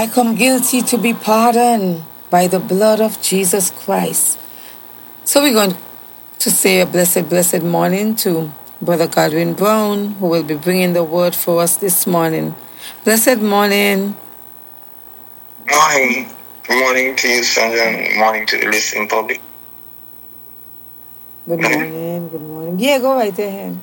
I come guilty to be pardoned by the blood of Jesus Christ. So we're going to say a blessed morning to Brother Godwin Brown, who will be bringing the word for us this morning. Blessed morning. Morning. Good morning to you, Sandra, and morning to the listening public. Good morning. Yeah, go right ahead.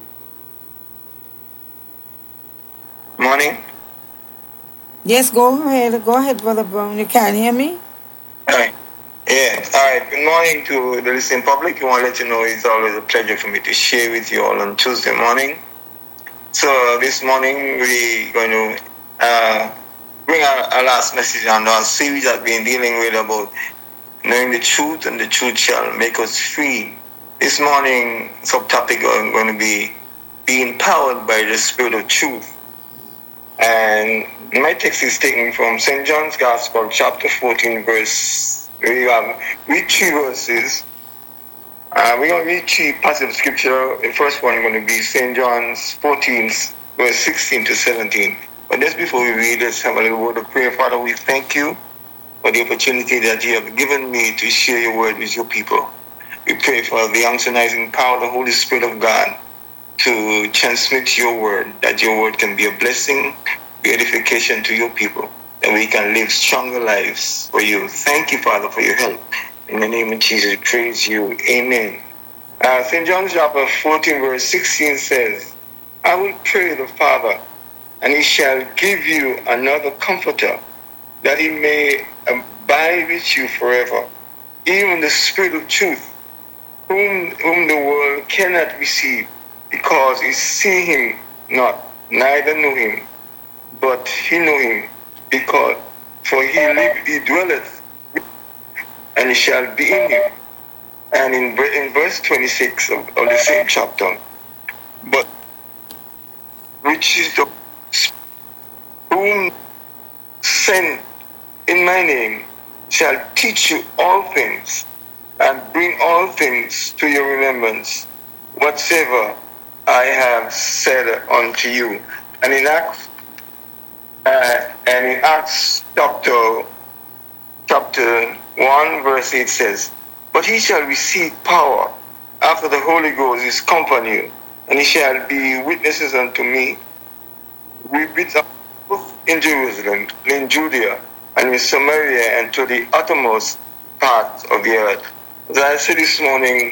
Morning. Yes, go ahead, Brother Brown. You can't hear me? All right. Yeah. All right. Good morning to the listening public. I want to let you know it's always a pleasure for me to share with you all on Tuesday morning. So this morning we're going to bring our last message on our series that we've been dealing with about knowing the truth, and the truth shall make us free. This morning subtopic is going to be empowered by the Spirit of Truth. And my text is taken from St. John's Gospel, chapter 14, verse. We read 3 verses. We're going to read 3 passages of scripture. The first one is going to be St. John's 14, verse 16 to 17. But just before we read, let's have a little word of prayer. Father, we thank you for the opportunity that you have given me to share your word with your people. We pray for the unctionizing power of the Holy Spirit of God to transmit your word, that your word can be a blessing, be edification to your people, that we can live stronger lives for you. Thank you, Father, for your help. In the name of Jesus, praise you. Amen. St. John chapter 14, verse 16 says, I will pray the Father, and he shall give you another comforter, that he may abide with you forever, even the Spirit of truth, whom the world cannot receive, because it see him not, neither know him, but he know him, for he dwelleth, and he shall be in him. And in verse 26 of the same chapter, but which is the whom sent in my name shall teach you all things, and bring all things to your remembrance, whatsoever I have said unto you. And in Acts chapter 1, verse 8 says, but he shall receive power after the Holy Ghost is come upon you, and he shall be witnesses unto me, both in Jerusalem, in Judea, and in Samaria, and to the uttermost parts of the earth. As I said this morning,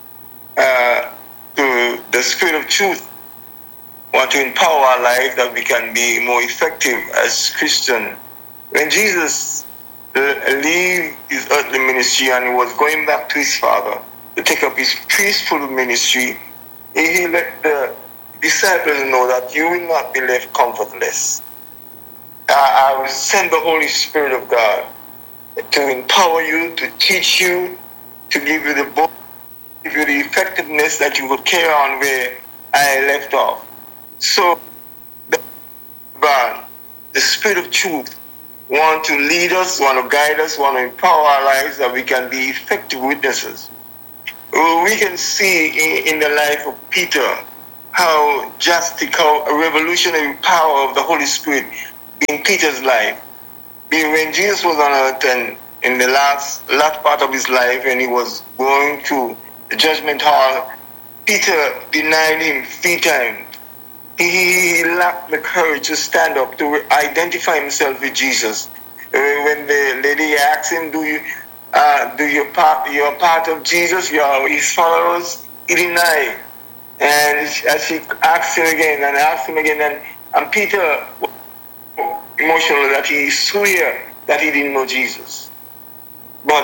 to the Spirit of Truth want to empower our life that we can be more effective as Christians. When Jesus leave his earthly ministry and he was going back to his Father to take up his priesthood ministry, he let the disciples know that you will not be left comfortless. I will send the Holy Spirit of God to empower you, to teach you, to give you the book, give you the effectiveness that you would carry on where I left off. So, God, the Spirit of Truth, want to lead us, want to guide us, want to empower our lives that we can be effective witnesses. We can see in the life of Peter how drastic, how a revolutionary power of the Holy Spirit in Peter's life. When Jesus was on earth and in the last part of his life, and he was going through the judgment hall, Peter denied him 3 times. He lacked the courage to stand up, to identify himself with Jesus. When the lady asked him, you're part of Jesus, you are his followers, he denied. And as she asked him again, and Peter was emotional that he swear that he didn't know Jesus. But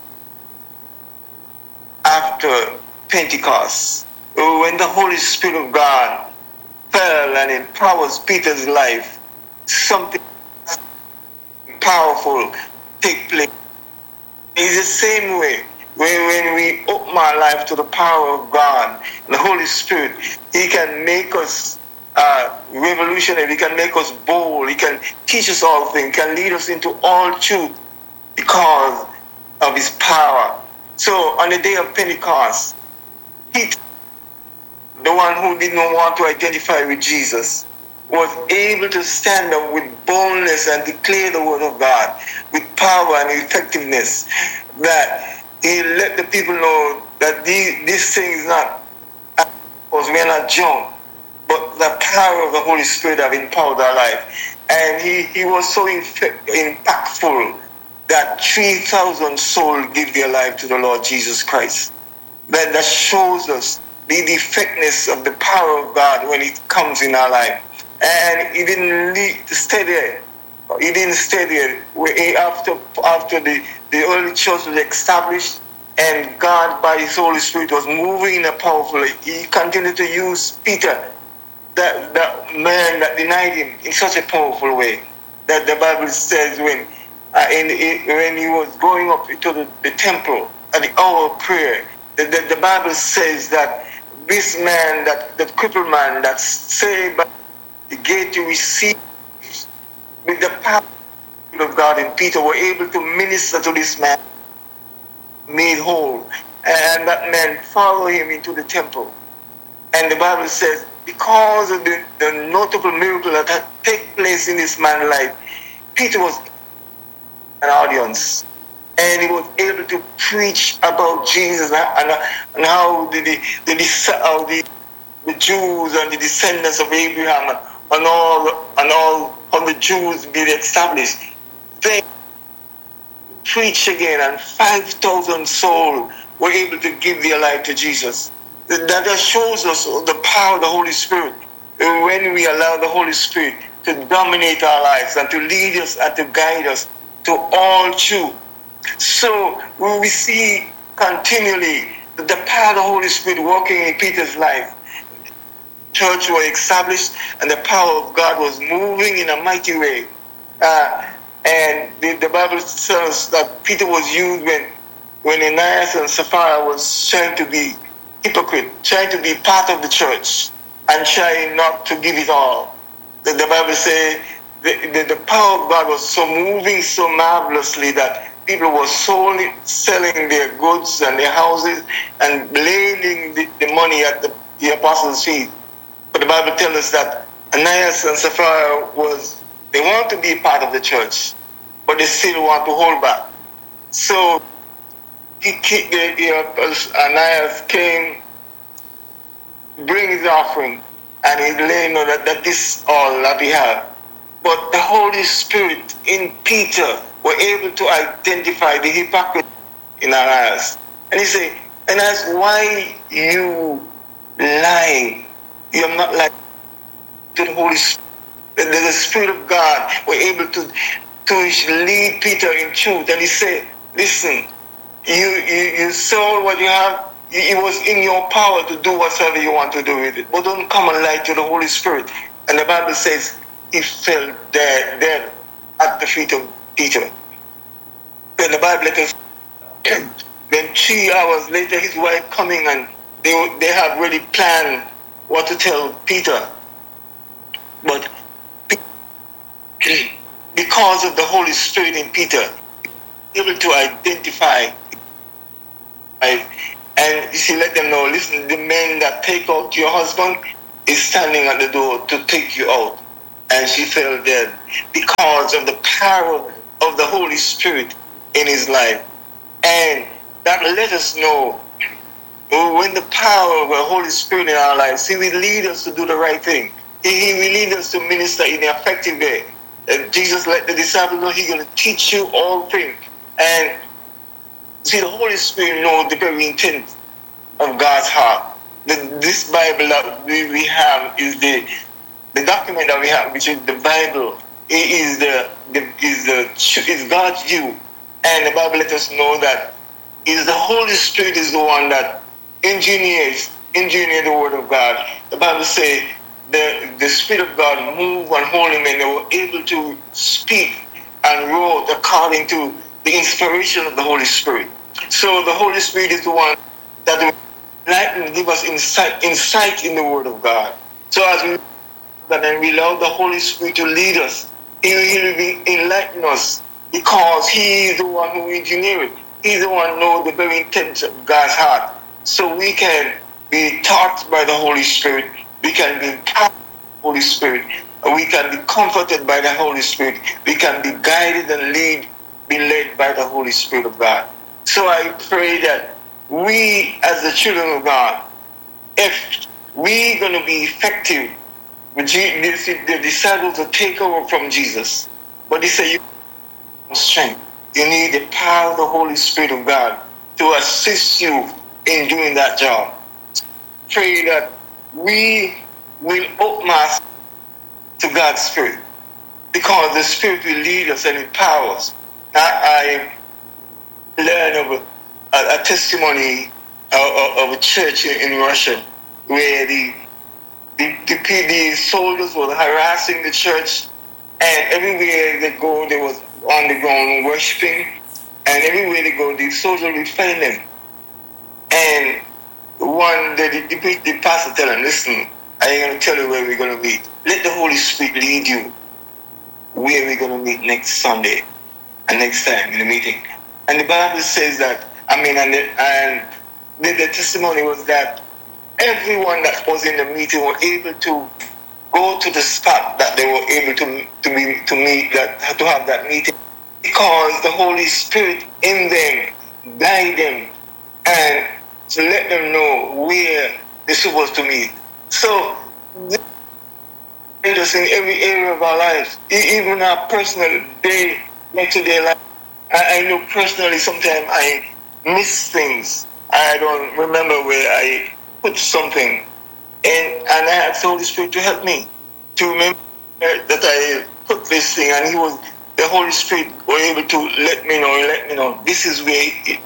after Pentecost, when the Holy Spirit of God fell and empowers Peter's life, something powerful take place. It's the same way when we open our life to the power of God, the Holy Spirit, he can make us revolutionary, he can make us bold, he can teach us all things, he can lead us into all truth because of his power. So on the day of Pentecost, Peter, the one who did not want to identify with Jesus, was able to stand up with boldness and declare the word of God with power and effectiveness, that he let the people know that this thing is not, because we're not junk, but the power of the Holy Spirit have empowered our life. And he was so impactful that 3,000 souls give their life to the Lord Jesus Christ. That shows us the effectiveness of the power of God when it comes in our life. And he didn't stay there. He didn't stay there. After the early church was established, and God by his Holy Spirit was moving in a powerful way, he continued to use Peter, that man that denied him, in such a powerful way that the Bible says when he was going up into the temple at the hour of prayer, the Bible says that this man, the crippled man, that saved by the gate to receive with the power of God, and Peter were able to minister to this man, made whole, and that man followed him into the temple. And the Bible says, because of the notable miracle that had taken place in this man's life, Peter was an audience, and he was able to preach about Jesus and how the Jews and the descendants of Abraham and all of the Jews be established. They preach again, and 5,000 souls were able to give their life to Jesus. That shows us the power of the Holy Spirit when we allow the Holy Spirit to dominate our lives and to lead us and to guide us to all truth. So we see continually the power of the Holy Spirit working in Peter's life. Church was established and the power of God was moving in a mighty way. And the Bible tells us that Peter was used when Ananias and Sapphira was trying to be hypocrite, trying to be part of the church and trying not to give it all. The Bible says the power of God was so moving so marvelously that people were selling their goods and their houses and laying the money at the apostles' feet. But the Bible tells us that Ananias and Sapphira they want to be part of the church, but they still want to hold back. So Ananias came, bring his offering, and he let him know that this all that we have. But the Holy Spirit in Peter were able to identify the hypocrisy in Ananias. And he said, Ananias, why you lying? You are not lying to the Holy Spirit. The Spirit of God were able to lead Peter in truth. And he said, listen, you sold what you have. It was in your power to do whatever you want to do with it. But don't come and lie to the Holy Spirit. And the Bible says he fell dead at the feet of Peter. Then the Bible let us, then 3 hours later, his wife coming, and they have really planned what to tell Peter. But because of the Holy Spirit in Peter, able to identify, and she let them know, listen, the man that take out your husband is standing at the door to take you out. And she fell dead because of the power of the Holy Spirit in his life. And that let us know when the power of the Holy Spirit in our lives, he will lead us to do the right thing. He will lead us to minister in an effective way. And Jesus let the disciples know he's going to teach you all things. And see, the Holy Spirit knows the very intent of God's heart. This Bible that we have is the document that we have, which is the Bible. It is God's view. And the Bible lets us know that is the Holy Spirit is the one that engineers the word of God. The Bible says the Spirit of God moved on holy men. They were able to speak and wrote according to the inspiration of the Holy Spirit. So the Holy Spirit is the one that will enlighten, give us insight in the word of God. So as we and we allow the Holy Spirit to lead us, he will enlighten us because he is the one who engineered it. He's the one who knows the very intent of God's heart. So we can be taught by the Holy Spirit. We can be taught by the Holy Spirit. We can be comforted by the Holy Spirit. We can be guided and be led by the Holy Spirit of God. So I pray that we, as the children of God, if we're going to be effective, the disciples will take over from Jesus. But they say you need strength. You need the power of the Holy Spirit of God to assist you in doing that job. Pray that we will open us to God's Spirit, because the Spirit will lead us and empower us. I learned of a testimony of a church in Russia where the soldiers were harassing the church, and everywhere they go, they was on the ground worshiping, and everywhere they go, the soldiers would find them. And one day the pastor tell them, listen, I ain't going to tell you where we're going to meet. Let the Holy Spirit lead you where we're going to meet next Sunday and next time in the meeting. And the Bible says that, and the testimony was that everyone that was in the meeting were able to go to the spot that they were able to meet, to have that meeting, because the Holy Spirit in them guide them and to let them know where they're supposed to meet. So, us in every area of our lives, even our personal day-to-day life. I know personally sometimes I miss things. I don't remember where I put something. And I asked the Holy Spirit to help me to remember that I put this thing, and the Holy Spirit was able to let me know this is where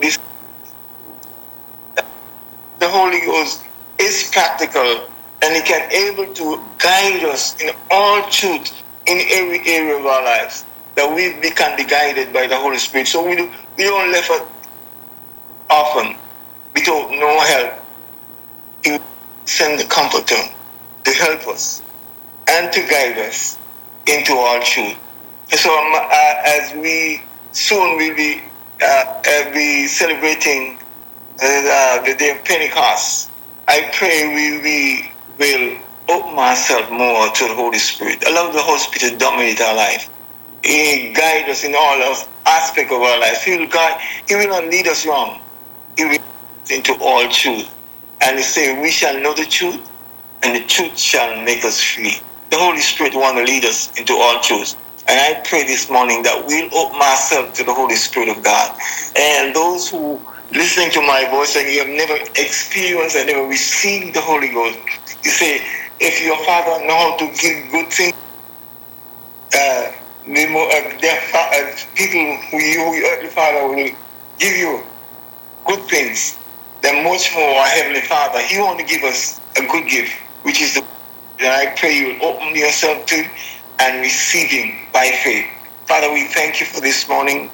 the Holy Ghost is practical, and He can able to guide us in all truth in every area of our lives, that we can be guided by the Holy Spirit. So we don't left often without no help. He will send the Comforter to help us and to guide us into all truth. So as we soon will be celebrating the day of Pentecost, I pray we will open ourselves more to the Holy Spirit. Allow the Holy Spirit to dominate our life. He guide us in all aspects of our life. He will not lead us wrong. He will lead us into all truth. And He say, we shall know the truth, and the truth shall make us free. The Holy Spirit want to lead us into all truth. And I pray this morning that we'll open ourselves to the Holy Spirit of God. And those who listening to my voice and you have never experienced and never received the Holy Ghost, you say, if your Father know how to give good things, people who your earthly Father will give you good things, then much more our Heavenly Father, He want to give us a good gift, which is and I pray you will open yourself to and receive Him by faith. Father, we thank you for this morning.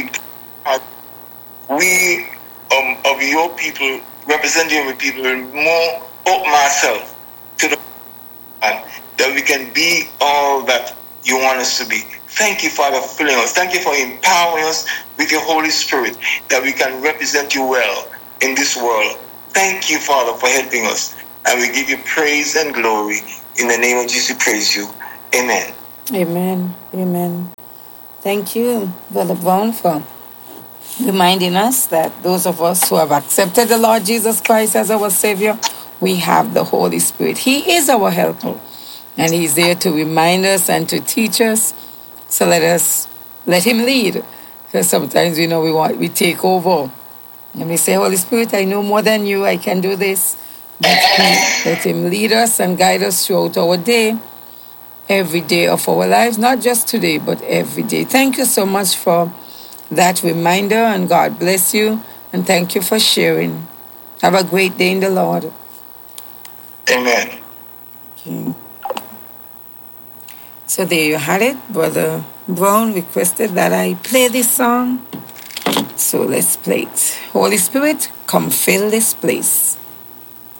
We of your people, representing your people, will more open ourselves to the God, that we can be all that you want us to be. Thank you, Father, for filling us. Thank you for empowering us with your Holy Spirit, that we can represent you well in this world. Thank you, Father, for helping us. And we give you praise and glory. In the name of Jesus, we praise you. Amen. Amen. Amen. Thank you, Brother Brown, for reminding us that those of us who have accepted the Lord Jesus Christ as our Savior, we have the Holy Spirit. He is our helper, and He's there to remind us and to teach us. So let Him lead. Because sometimes we take over, and we say, Holy Spirit, I know more than you. I can do this. Let Him lead us and guide us throughout our day, every day of our lives, not just today, but every day. Thank you so much for that reminder, and God bless you, and thank you for sharing. Have a great day in the Lord. Amen. Okay. So there you had it. Brother Brown requested that I play this song. So let's play it. Holy Spirit, come fill this place.